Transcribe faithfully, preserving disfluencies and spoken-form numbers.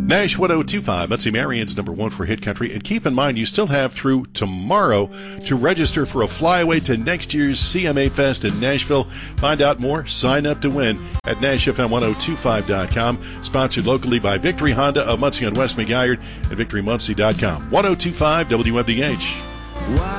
Nash one oh two five, Muncie Marion's number one for Hit Country. And keep in mind, you still have through tomorrow to register for a flyaway to next year's C M A Fest in Nashville. Find out more, sign up to win at Nash F M ten twenty-five dot com. Sponsored locally by Victory Honda of Muncie on West McGuire and victory muncie dot com. ten twenty-five W M D H.